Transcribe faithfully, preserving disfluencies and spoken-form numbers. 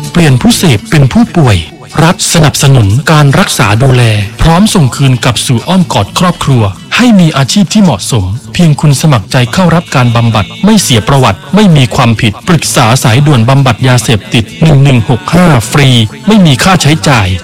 เปลี่ยนผู้เสพเป็นผู้ป่วยรัฐสนับสนุนการรักษาดูแลพร้อมส่งคืนกลับสู่อ้อมกอดครอบครัวให้มีอาชีพที่เหมาะสมเพียงคุณสมัครใจเข้ารับการบำบัดไม่เสียประวัติไม่มีความผิดปรึกษาสายด่วนบำบัดยาเสพติดหนึ่งหนึ่งหกห้าฟรีไม่มีค่าใช้จ่าย